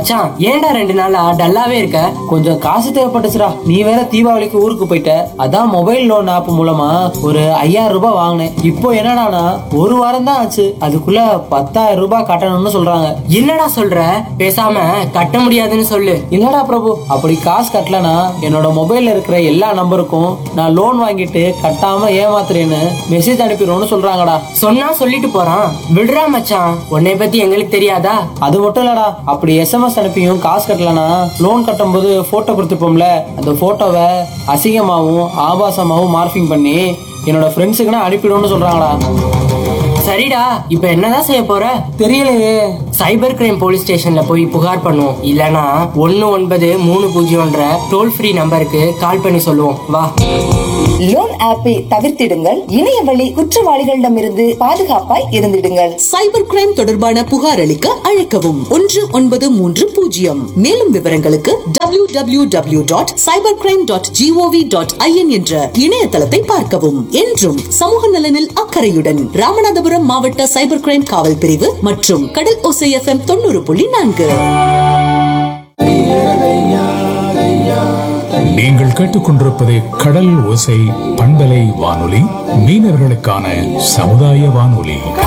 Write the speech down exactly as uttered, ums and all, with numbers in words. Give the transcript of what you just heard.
மச்சான், ஏன்டா ரெண்டு நாளா டல்லாவே இருக்க? கொஞ்சம் காசு தேவைப்பட்டுச்சுடா. நீ வேற தீபாவளிக்கு ஊருக்கு போயிட்ட. அதான் மொபைல் லோன் ஆப் மூலமா ஒரு ஐயாயிரம் ரூபாய் வாங்கினேன். இப்போ என்னடானா ஒரு வாரம் தான் ஆச்சு, அதுக்குள்ள பத்தாயிரம் ரூபாய் கட்டணும்னு சொல்றாங்க. என்னடா சொல்ற? பேசாம கட்ட முடியாதுன்னு சொல்லு. இல்லடா பிரபு, அப்படி காசு கட்டலனா என்னோட மொபைல்ல இருக்கிற எல்லா நம்பருக்கும் நான் லோன் வாங்கிட்டு கட்டாம ஏமாத்துறேன்னு மெசேஜ் அனுப்பிடுவோம்னு சொல்றாங்கடா. சொன்னா சொல்லிட்டு போறான், விடுறா மச்சான். உன்னை பத்தி எங்களுக்கு தெரியாதா? அது மட்டும் இல்லடா, அப்படி எஸ்எம்எஸ் அனுப்பியும் காசு கட்டலனா லோன் கட்டும் போது போட்டோ கொடுத்துப்போம்ல, அந்த போட்டோவை அசிங்கமாவும் ஆபாசமாவும் மார்பிங் பண்ணி என்னோட ஃப்ரெண்ட்ஸுக்குன்னா அனுப்பிடுவோம்னு சொல்றாங்கடா. சரிடா, இப்ப என்னதான் செய்ய போற? தெரியலையே. சைபர் கிரைம் போலீஸ் ஸ்டேஷன்ல போய் புகார் பண்ணுவோம். இல்லனா ஒன்னு ஒன்பது மூணு பூஜ்ஜியம் டோல் ஃப்ரீ நம்பருக்கு கால் பண்ணி சொல்லுவோம். வா. லோன் ஆப்பை தவிர்த்திடுங்கள். இணையவழி குற்றவாளிகளிடமிருந்து பாதுகாப்பாய் இருந்திடுங்கள். சைபர் கிரைம் தொடர்பான புகார் அளிக்க அழைக்கவும் ஒன்று ஒன்பது மூன்று பூஜ்ஜியம். மேலும் விவரங்களுக்கு W W W dot cyber crime dot gov dot IN என்ற இணையதளத்தை பார்க்கவும். என்றும் சமூக நலனில் அக்கறையுடன் ராமநாதபுரம் மாவட்ட சைபர் கிரைம் காவல் பிரிவு மற்றும் கடல் ஓசை எஃப்எம் தொண்ணூறு புள்ளி நான்கு. நீங்கள் கேட்டுக்கொண்டிருப்பது கடல் ஓசை பண்பலை வானொலி, மீனவர்களுக்கான சமுதாய வானொலி.